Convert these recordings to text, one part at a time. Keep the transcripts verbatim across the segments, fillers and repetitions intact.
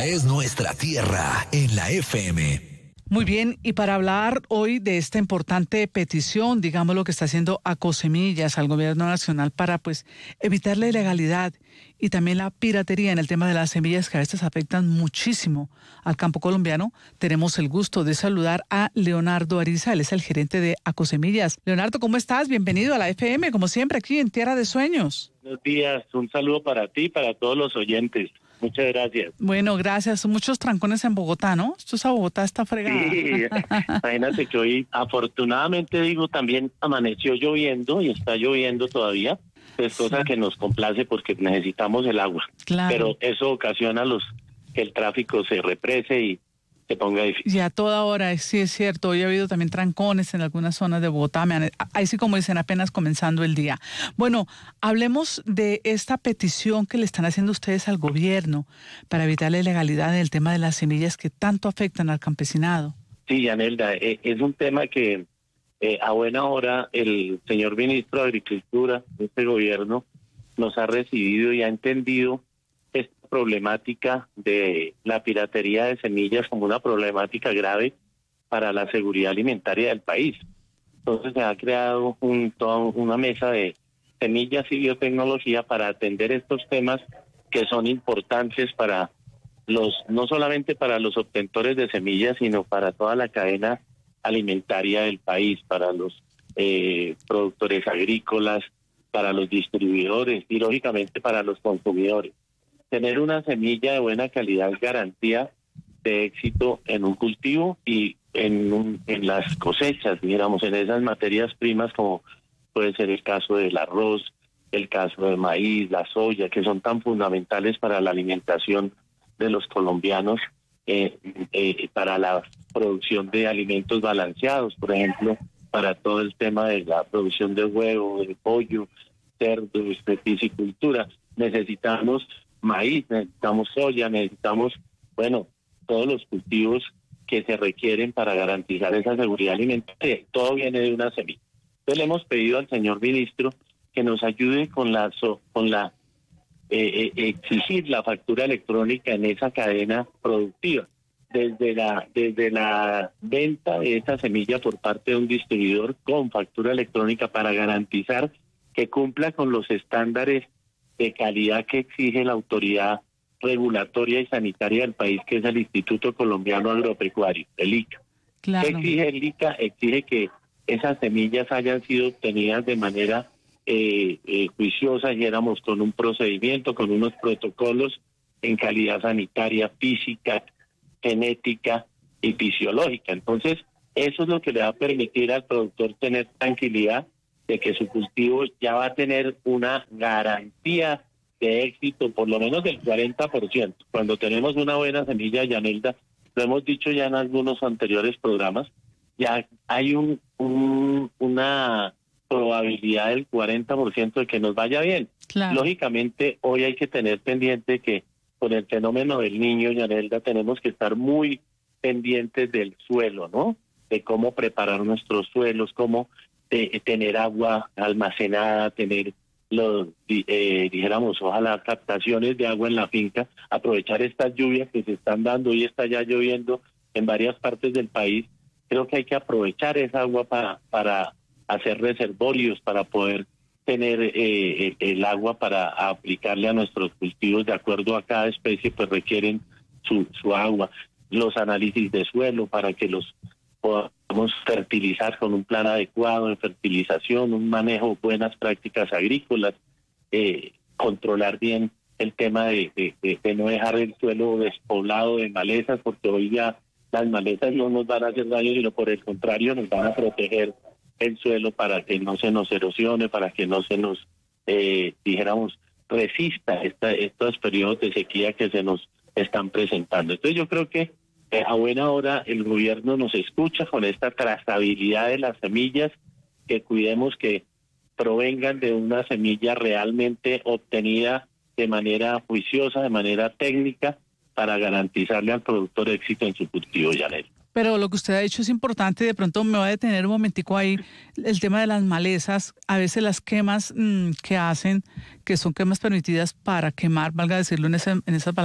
es nuestra tierra en la F M. Muy bien, y para hablar hoy de esta importante petición, digamos lo que está haciendo Acosemillas al gobierno nacional para pues evitar la ilegalidad y también la piratería en el tema de las semillas que a veces afectan muchísimo al campo colombiano, tenemos el gusto de saludar a Leonardo Ariza, él es el gerente de Acosemillas. Leonardo, ¿cómo estás? Bienvenido a la F M, como siempre, aquí en Tierra de Sueños. Buenos días, un saludo para ti y para todos los oyentes. Muchas gracias. Bueno, gracias. Muchos trancones en Bogotá, ¿no? Esto es a Bogotá, está fregada. Sí, imagínate que hoy, afortunadamente, digo, también amaneció lloviendo y está lloviendo todavía. Es cosa sí. que nos complace porque necesitamos el agua. Claro. Pero eso ocasiona los que el tráfico se represe y se ponga difícil. Y a toda hora, sí es cierto, hoy ha habido también trancones en algunas zonas de Bogotá, ahí sí como dicen, apenas comenzando el día. Bueno, hablemos de esta petición que le están haciendo ustedes al gobierno para evitar la ilegalidad en el tema de las semillas que tanto afectan al campesinado. Sí, Yanelda, es un tema que eh, a buena hora el señor ministro de Agricultura de este gobierno nos ha recibido y ha entendido esta problemática de la piratería de semillas como una problemática grave para la seguridad alimentaria del país. Entonces se ha creado un, toda una mesa de semillas y biotecnología para atender estos temas que son importantes para los, no solamente para los obtentores de semillas, sino para toda la cadena alimentaria del país, para los eh, productores agrícolas, para los distribuidores y lógicamente para los consumidores. Tener una semilla de buena calidad es garantía de éxito en un cultivo y en, un, en las cosechas, digamos, en esas materias primas como puede ser el caso del arroz, el caso del maíz, la soya, que son tan fundamentales para la alimentación de los colombianos, eh, eh, para la producción de alimentos balanceados, por ejemplo, para todo el tema de la producción de huevo, de pollo, cerdo, de piscicultura. Necesitamos maíz, necesitamos soya, necesitamos, bueno, todos los cultivos que se requieren para garantizar esa seguridad alimentaria. Todo viene de una semilla. Entonces le hemos pedido al señor ministro que nos ayude con la so, con la eh, eh, exigir la factura electrónica en esa cadena productiva, desde la desde la venta de esa semilla por parte de un distribuidor con factura electrónica para garantizar que cumpla con los estándares de calidad que exige la autoridad regulatoria y sanitaria del país, que es el Instituto Colombiano Agropecuario, el I C A. Claro. ¿Qué exige el I C A? Exige que esas semillas hayan sido obtenidas de manera eh, eh, juiciosa, y éramos con un procedimiento, con unos protocolos en calidad sanitaria, física, genética y fisiológica. Entonces, eso es lo que le va a permitir al productor tener tranquilidad de que su cultivo ya va a tener una garantía de éxito, por lo menos del cuarenta por ciento. Cuando tenemos una buena semilla, Yanelda, lo hemos dicho ya en algunos anteriores programas, ya hay un, un una probabilidad del cuarenta por ciento de que nos vaya bien. Claro. Lógicamente, hoy hay que tener pendiente que con el fenómeno del Niño, Yanelda, tenemos que estar muy pendientes del suelo, ¿no? De cómo preparar nuestros suelos, cómo de tener agua almacenada, tener los, eh, dijéramos, ojalá captaciones de agua en la finca, aprovechar estas lluvias que se están dando. Hoy está ya lloviendo en varias partes del país. Creo que hay que aprovechar esa agua para, para hacer reservorios, para poder tener eh, el, el agua para aplicarle a nuestros cultivos de acuerdo a cada especie, pues requieren su, su agua. Los análisis de suelo para que los podamos fertilizar con un plan adecuado de fertilización, un manejo, buenas prácticas agrícolas, eh, controlar bien el tema de, de, de, de no dejar el suelo despoblado de malezas, porque hoy ya las malezas no nos van a hacer daño, sino por el contrario nos van a proteger el suelo para que no se nos erosione, para que no se nos, eh, dijéramos, resista esta, estos periodos de sequía que se nos están presentando. Entonces yo creo que Eh, a buena hora el gobierno nos escucha con esta trazabilidad de las semillas, que cuidemos que provengan de una semilla realmente obtenida de manera juiciosa, de manera técnica, para garantizarle al productor éxito en su cultivo, Yanel. Pero lo que usted ha dicho es importante, de pronto me voy a detener un momentico ahí, el tema de las malezas, a veces las quemas mmm, que hacen, que son quemas permitidas para quemar, valga decirlo en esa, en esa palabra,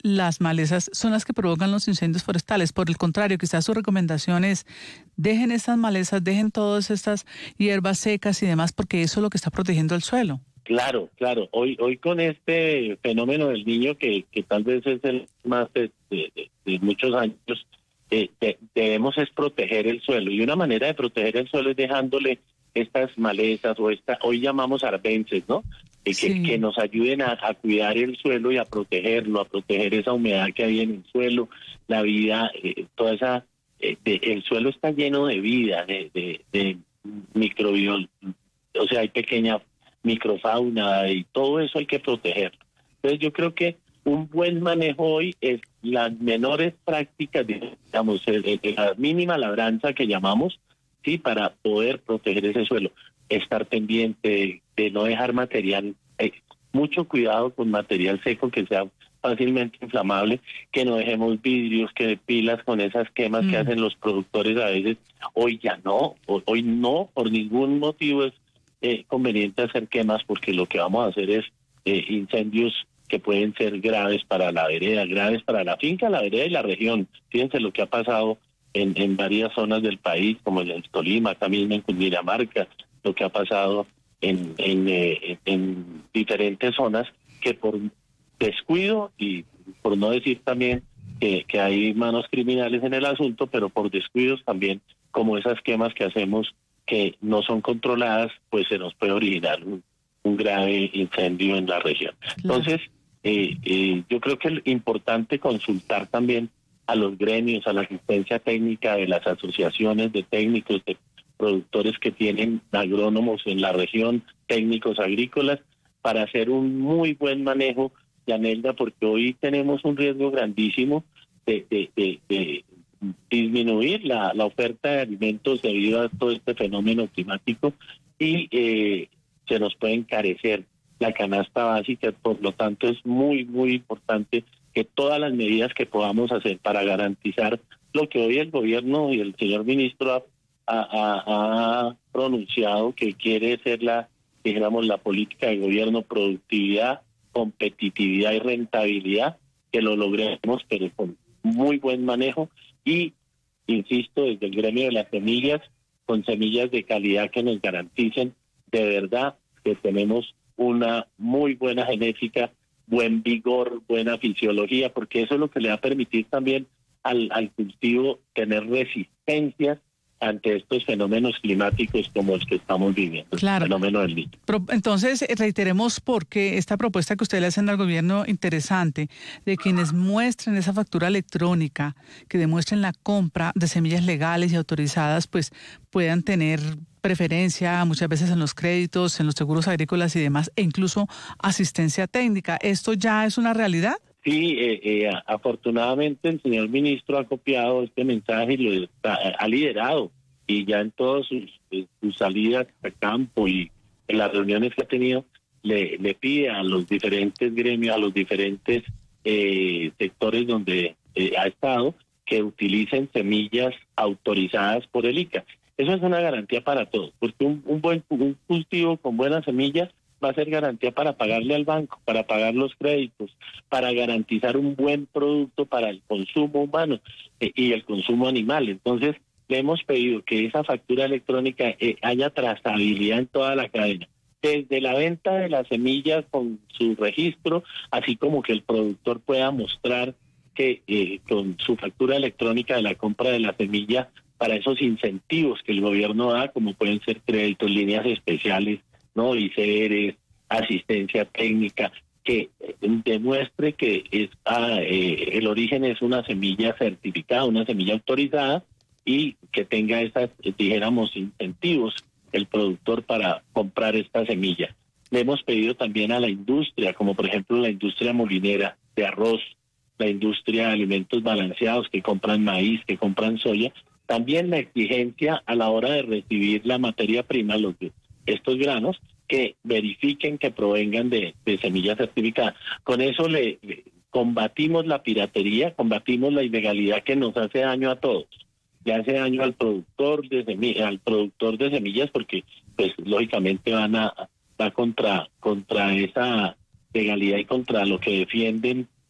las malezas son las que provocan los incendios forestales. Por el contrario, quizás su recomendación es dejen estas malezas, dejen todas estas hierbas secas y demás, porque eso es lo que está protegiendo el suelo. Claro, claro. Hoy hoy con este fenómeno del Niño, que, que tal vez es el más de, de, de muchos años, eh, de, debemos es proteger el suelo. Y una manera de proteger el suelo es dejándole estas malezas o esta, hoy llamamos arbences, ¿no? Eh, sí. que, que nos ayuden a, a cuidar el suelo y a protegerlo, a proteger esa humedad que hay en el suelo, la vida, eh, toda esa, eh, de, el suelo está lleno de vida, de, de, de microbiol, o sea, hay pequeña microfauna y todo eso hay que protegerlo. Entonces yo creo que un buen manejo hoy es las menores prácticas, digamos, de, de la mínima labranza que llamamos, sí, para poder proteger ese suelo. Estar pendiente de, de no dejar material, eh, mucho cuidado con material seco que sea fácilmente inflamable, que no dejemos vidrios, que pilas con esas quemas mm. que hacen los productores a veces. Hoy ya no, hoy no, por ningún motivo es eh, conveniente hacer quemas, porque lo que vamos a hacer es eh, incendios que pueden ser graves para la vereda, graves para la finca, la vereda y la región. Fíjense lo que ha pasado en, en varias zonas del país, como en el Tolima, acá mismo en Cundinamarca, lo que ha pasado en, en, eh, en diferentes zonas, que por descuido y por no decir también que, que hay manos criminales en el asunto, pero por descuidos también, como esas quemas que hacemos que no son controladas, pues se nos puede originar un, un grave incendio en la región. Entonces, eh, eh, yo creo que es importante consultar también a los gremios, a la asistencia técnica de las asociaciones de técnicos, de productores que tienen agrónomos en la región, técnicos agrícolas, para hacer un muy buen manejo, Yanelda, porque hoy tenemos un riesgo grandísimo de, de, de, de disminuir la, la oferta de alimentos debido a todo este fenómeno climático y eh, se nos puede encarecer la canasta básica. Por lo tanto, es muy, muy importante que todas las medidas que podamos hacer para garantizar lo que hoy el gobierno y el señor ministro ha, ha, ha pronunciado, que quiere ser la, dijéramos, la política de gobierno, productividad, competitividad y rentabilidad, que lo logremos, pero con muy buen manejo y, insisto, desde el gremio de las semillas, con semillas de calidad que nos garanticen de verdad que tenemos una muy buena genética, buen vigor, buena fisiología, porque eso es lo que le va a permitir también al, al cultivo tener resistencias ante estos fenómenos climáticos como los que estamos viviendo, claro. El fenómeno del Niño. Entonces, reiteremos porque esta propuesta que ustedes le hacen al gobierno interesante, de quienes muestren esa factura electrónica, que demuestren la compra de semillas legales y autorizadas, pues puedan tener preferencia muchas veces en los créditos, en los seguros agrícolas y demás, e incluso asistencia técnica. ¿Esto ya es una realidad? Sí, eh, eh, afortunadamente el señor ministro ha copiado este mensaje y lo está, ha liderado, y ya en todas sus, sus salidas a campo y en las reuniones que ha tenido, le, le pide a los diferentes gremios, a los diferentes eh, sectores donde eh, ha estado, que utilicen semillas autorizadas por el I C A. Eso es una garantía para todos, porque un, un buen un cultivo con buenas semillas va a ser garantía para pagarle al banco, para pagar los créditos, para garantizar un buen producto para el consumo humano eh, y el consumo animal. Entonces, le hemos pedido que esa factura electrónica eh, haya trazabilidad en toda la cadena, desde la venta de las semillas con su registro, así como que el productor pueda mostrar que eh, con su factura electrónica de la compra de la semilla, para esos incentivos que el gobierno da, como pueden ser créditos, líneas especiales, ¿no? I C Rs, asistencia técnica, que demuestre que es, ah, eh, el origen es una semilla certificada, una semilla autorizada, y que tenga esas, dijéramos, incentivos el productor para comprar esta semilla. Le hemos pedido también a la industria, como por ejemplo la industria molinera de arroz, la industria de alimentos balanceados, que compran maíz, que compran soya, también la exigencia a la hora de recibir la materia prima, los de estos granos, que verifiquen que provengan de, de semillas certificadas. Con eso le, le combatimos la piratería, combatimos la ilegalidad que nos hace daño a todos. Le hace daño al productor de semillas, al productor de semillas, porque pues lógicamente van a va contra contra esa legalidad y contra lo que defienden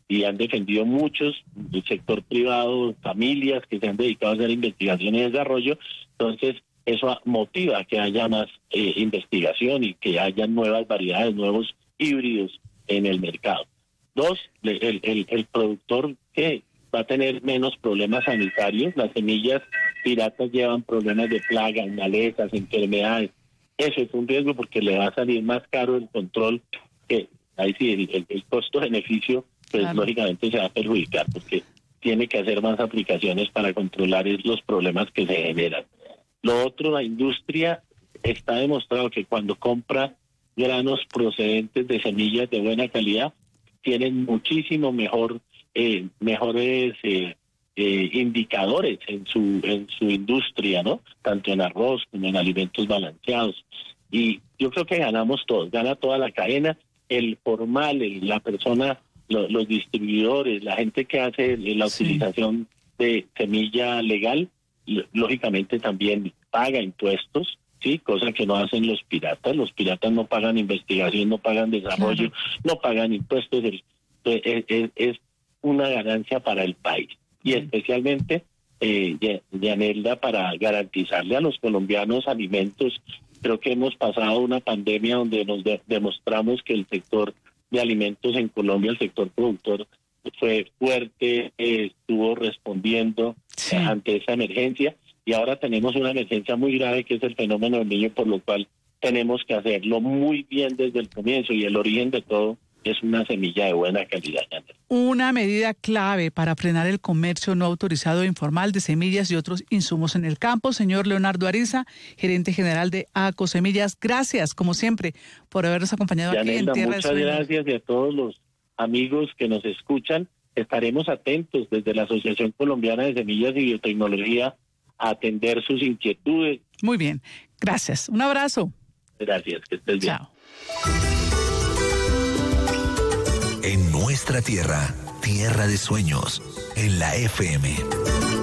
y han defendido muchos del sector privado, familias que se han dedicado a hacer investigación y desarrollo. Entonces, eso motiva a que haya más eh, investigación y que haya nuevas variedades, nuevos híbridos en el mercado. Dos, el, el, el productor que va a tener menos problemas sanitarios. Las semillas piratas llevan problemas de plagas, malezas, enfermedades. Eso es un riesgo porque le va a salir más caro el control, que ahí sí el, el, el costo-beneficio, pues claro, lógicamente se va a perjudicar porque tiene que hacer más aplicaciones para controlar los problemas que se generan. Lo otro, la industria está demostrado que cuando compra granos procedentes de semillas de buena calidad, tienen muchísimo mejor, eh, mejores eh, eh, indicadores en su en su industria, ¿no? Tanto en arroz como en alimentos balanceados. Y yo creo que ganamos todos, gana toda la cadena, el formal, el, la persona, lo, los distribuidores, la gente que hace la sí. utilización de semilla legal, lógicamente también paga impuestos, sí, cosa que no hacen los piratas. Los piratas no pagan investigación, no pagan desarrollo, claro, no pagan impuestos. Es, es, es una ganancia para el país y sí. especialmente eh, Yanelda, para garantizarle a los colombianos alimentos. Creo que hemos pasado una pandemia donde nos de, demostramos que el sector de alimentos en Colombia, el sector productor, fue fuerte, eh, estuvo respondiendo sí. ante esa emergencia, y ahora tenemos una emergencia muy grave que es el fenómeno del niño, por lo cual tenemos que hacerlo muy bien desde el comienzo, y el origen de todo es una semilla de buena calidad. Una medida clave para frenar el comercio no autorizado e informal de semillas y otros insumos en el campo. Señor Leonardo Ariza, gerente general de Acosemillas, gracias, como siempre, por habernos acompañado Yanelda, aquí en Tierra de Sueños. Muchas gracias, y a todos los amigos que nos escuchan. Estaremos atentos desde la Asociación Colombiana de Semillas y Biotecnología a atender sus inquietudes. Muy bien, gracias. Un abrazo. Gracias, que estés bien. Chao. En nuestra tierra, tierra de sueños, en la F M.